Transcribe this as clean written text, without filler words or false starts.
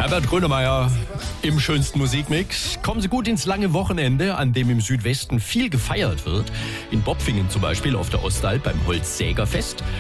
Herbert Grönemeyer im schönsten Musikmix. Kommen Sie gut ins lange Wochenende, an dem im Südwesten viel gefeiert wird. In Bopfingen zum Beispiel auf der Ostalb beim Holzsägerfest.